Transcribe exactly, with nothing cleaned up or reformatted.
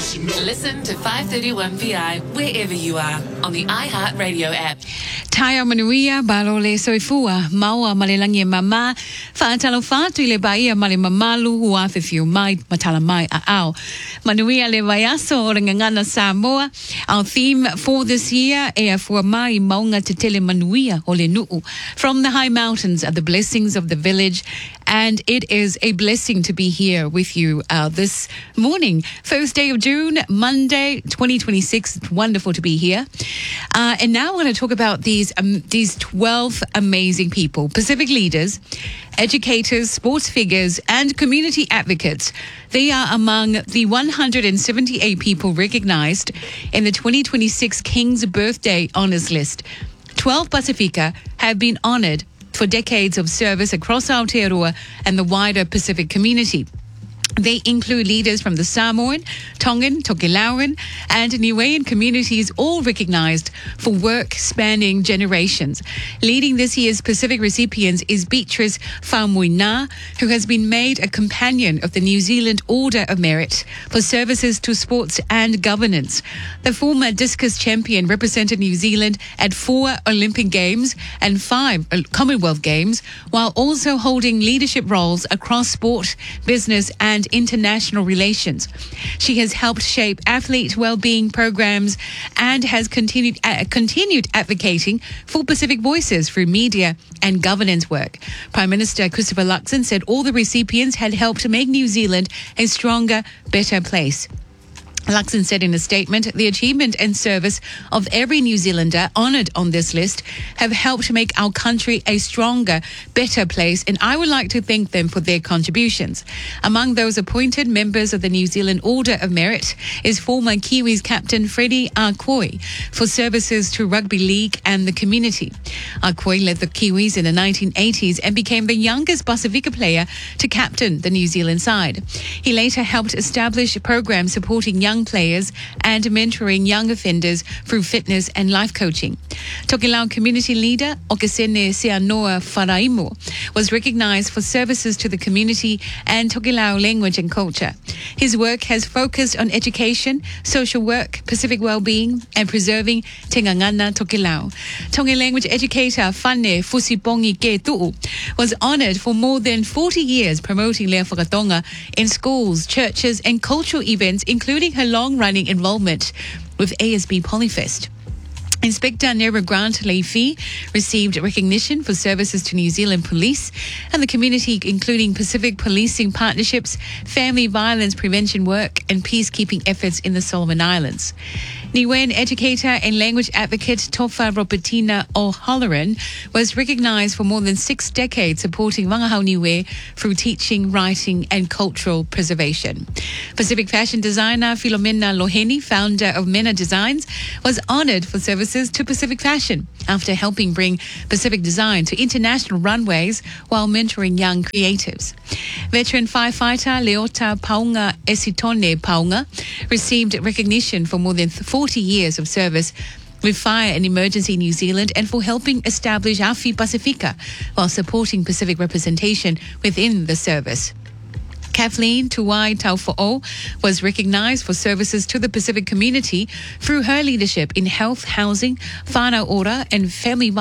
Listen to five thirty-one P I wherever you are on the iHeartRadio app. Taya manuia balole soifua maua malelangi mama faatalo fatu ile baia male mamalu huafe fiu mai matala mai a ao manuia le vaiaso o ngangana Samoa. Our theme for this year e for mai maunga te tele manuia o le nuu. From the high mountains are the blessings of the village, and it is a blessing to be here with you uh, this morning, first day of June, Monday, twenty twenty-six. It's wonderful to be here. Uh, and now we're going to talk about these um, these twelve amazing people, Pacific leaders, educators, sports figures, and community advocates. They are among the one hundred seventy-eight people recognized in the twenty twenty-six King's Birthday Honours List. twelve Pacifica have been honored for decades of service across Aotearoa and the wider Pacific community. They include leaders from the Samoan, Tongan, Tokelauan, and Niuean communities, all recognized for work spanning generations. Leading this year's Pacific recipients is Beatrice Faumuina, who has been made a companion of the New Zealand Order of Merit for services to sports and governance. The former discus champion represented New Zealand at four Olympic Games and five Commonwealth Games, while also holding leadership roles across sport, business, and international relations. She has helped shape athlete well-being programs and has continued uh, continued advocating for Pacific voices through media and governance work. Prime Minister Christopher Luxon said all the recipients had helped make New Zealand a stronger, better place. Luxon said in a statement, the achievement and service of every New Zealander honoured on this list have helped make our country a stronger, better place, and I would like to thank them for their contributions. Among those appointed members of the New Zealand Order of Merit is former Kiwis captain Freddie Akoi for services to rugby league and the community. Akoi led the Kiwis in the nineteen eighties and became the youngest Pacifica player to captain the New Zealand side. He later helped establish programs supporting young players and mentoring young offenders through fitness and life coaching. Tokelau community leader Okesene Seanoa Faraimo was recognized for services to the community and Tokelau language and culture. His work has focused on education, social work, Pacific well-being, and preserving Te Ngangana Tokelau. Tonga language educator Fane Fusipongi Ketu'u was honored for more than forty years promoting Lea Whakatonga in schools, churches, and cultural events, including her long-running involvement with A S B Polyfest. Inspector Nera Grant Leafy received recognition for services to New Zealand Police and the community, including Pacific policing partnerships, family violence prevention work, and peacekeeping efforts in the Solomon Islands. Niuean educator and language advocate Tofa Robertina O'Halloran was recognized for more than six decades supporting Wangahau Niue through teaching, writing, and cultural preservation. Pacific fashion designer Philomena Loheni, founder of Mena Designs, was honored for services to Pacific fashion after helping bring Pacific design to international runways while mentoring young creatives. Veteran firefighter Leota Paunga Esitone Paunga received recognition for more than forty years of service with Fire and Emergency New Zealand and for helping establish Afi Pacifica while supporting Pacific representation within the service. Kathleen Tuwai Taufo'o was recognized for services to the Pacific community through her leadership in health, housing, whānau ora, and family